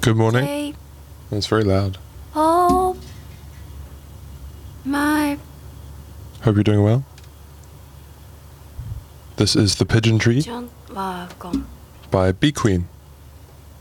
Good morning. Hey, That's very loud. oh my. Hope you're doing well. This is The Pigeon Tree John, wow, con. by Bee Queen.